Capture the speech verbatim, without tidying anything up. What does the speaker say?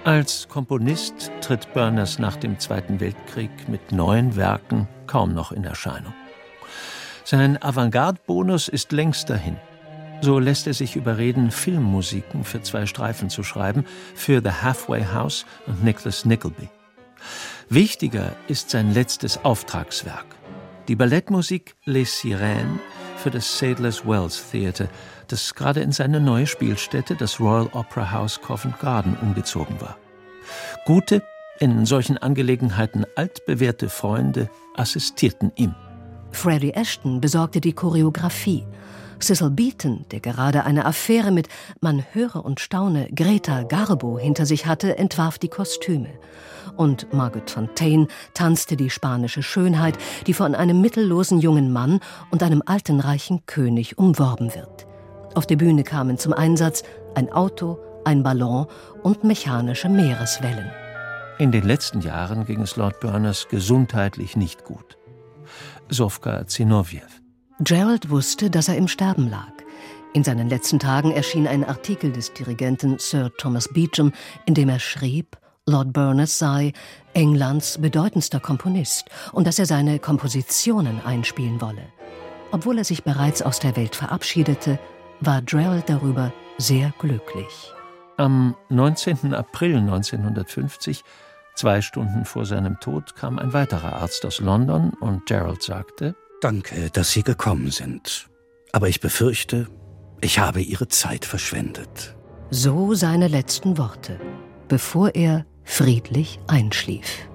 Als Komponist tritt Burness nach dem Zweiten Weltkrieg mit neuen Werken kaum noch in Erscheinung. Sein Avantgarde-Bonus ist längst dahin. So lässt er sich überreden, Filmmusiken für zwei Streifen zu schreiben, für The Halfway House und Nicholas Nickleby. Wichtiger ist sein letztes Auftragswerk, die Ballettmusik Les Sirènes für das Sadler's Wells Theatre, das gerade in seine neue Spielstätte, das Royal Opera House Covent Garden, umgezogen war. Gute, in solchen Angelegenheiten altbewährte Freunde assistierten ihm. Freddie Ashton besorgte die Choreografie. Cecil Beaton, der gerade eine Affäre mit, man höre und staune, Greta Garbo hinter sich hatte, entwarf die Kostüme. Und Margot Fonteyn tanzte die spanische Schönheit, die von einem mittellosen jungen Mann und einem alten reichen König umworben wird. Auf der Bühne kamen zum Einsatz ein Auto, ein Ballon und mechanische Meereswellen. In den letzten Jahren ging es Lord Burness gesundheitlich nicht gut. Sofka Zinoview. Gerald wusste, dass er im Sterben lag. In seinen letzten Tagen erschien ein Artikel des Dirigenten Sir Thomas Beecham, in dem er schrieb, Lord Burness sei Englands bedeutendster Komponist und dass er seine Kompositionen einspielen wolle. Obwohl er sich bereits aus der Welt verabschiedete, war Gerald darüber sehr glücklich. Am neunzehnten April neunzehnhundertfünfzig, zwei Stunden vor seinem Tod, kam ein weiterer Arzt aus London und Gerald sagte: Danke, dass Sie gekommen sind. Aber ich befürchte, ich habe Ihre Zeit verschwendet. So seine letzten Worte, bevor er friedlich einschlief.